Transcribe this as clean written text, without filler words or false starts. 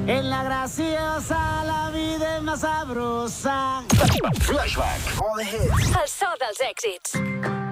En la graciosa la vida és més sabrosa. Flashback. All the hits. El so dels èxits.